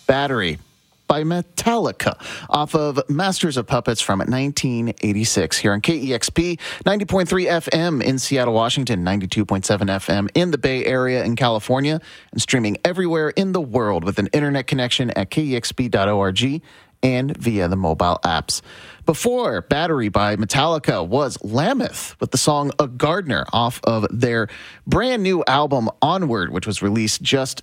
Battery by Metallica off of Masters of Puppets from 1986 here on KEXP 90.3 FM in Seattle, Washington, 92.7 FM in the Bay Area in California, and streaming everywhere in the world with an internet connection at kexp.org and via the mobile apps. Before Battery by Metallica was Lammoth with the song A Gardener off of their brand new album Onward, which was released just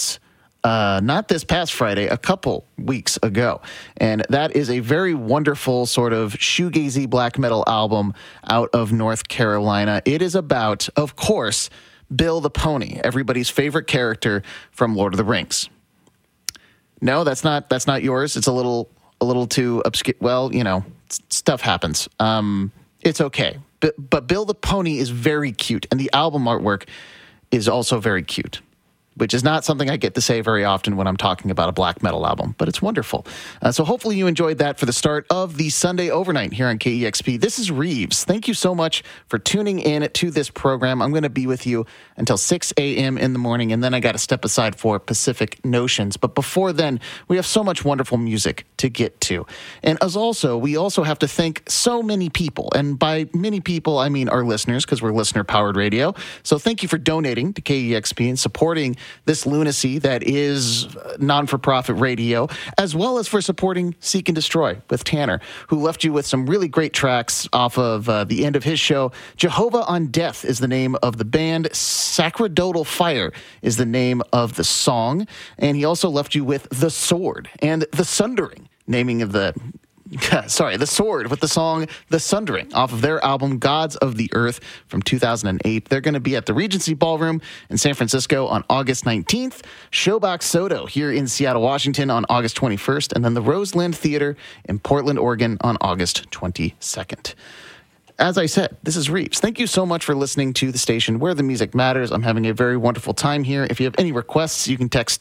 not this past Friday, a couple weeks ago. And that is a very wonderful sort of shoegazy black metal album out of North Carolina. It is about, of course, Bill the Pony, everybody's favorite character from Lord of the Rings. No, that's not yours. It's a little too obscure. Well, stuff happens. It's okay. But Bill the Pony is very cute, and the album artwork is also very cute, which is not something I get to say very often when I'm talking about a black metal album, but it's wonderful. So hopefully you enjoyed that for the start of the Sunday overnight here on KEXP. This is Reeves. Thank you so much for tuning in to this program. I'm going to be with you until 6 a.m. in the morning, and then I got to step aside for Pacific Notions. But before then, we have so much wonderful music to get to. And we also have to thank so many people. And by many people, I mean our listeners, because we're listener-powered radio. So thank you for donating to KEXP and supporting this lunacy that is non-for-profit radio, as well as for supporting Seek and Destroy with Tanner, who left you with some really great tracks off of the end of his show. Jehovah on Death is the name of the band. Sacerdotal Fire is the name of the song. And he also left you with The Sword and The Sundering, naming of The Sword with the song The Sundering off of their album Gods of the Earth from 2008. They're going to be at the Regency Ballroom in San Francisco on August 19th, Showbox Soto here in Seattle, Washington on August 21st, and then the Roseland Theater in Portland, Oregon on August 22nd. As I said, this is Reeves. Thank you so much for listening to the station where the music matters. I'm having a very wonderful time here. If you have any requests, you can text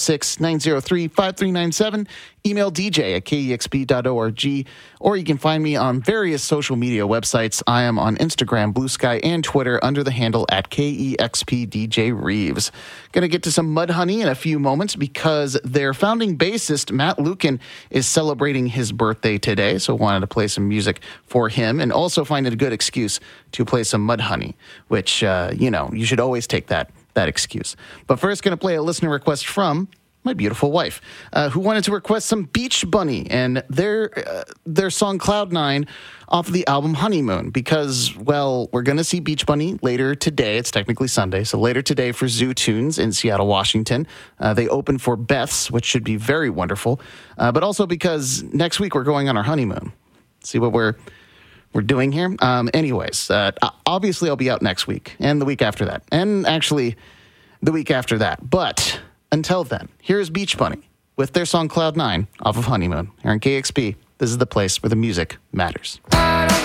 206-903-5397, email DJ at kexp.org, or you can find me on various social media websites. I am on Instagram, Blue Sky, and Twitter under the handle at KEXPDJReeves. Going to get to some Mudhoney in a few moments because their founding bassist, Matt Lukin, is celebrating his birthday today, so wanted to play some music for him and also find it a good excuse to play some Mudhoney, which, you should always take that excuse. But first, going to play a listener request from my beautiful wife, who wanted to request some Beach Bunny and their song Cloud 9 off of the album Honeymoon, because, well, we're going to see Beach Bunny later today. It's technically Sunday, so later today for Zoo Tunes in Seattle, Washington. They open for Beth's, which should be very wonderful, but also because next week we're going on our honeymoon. See what we're doing here? Anyways, obviously I'll be out next week and the week after that, and actually the week after that, but until then, here's Beach Bunny with their song Cloud 9 off of Honeymoon here on KXP. This is the place where the music matters.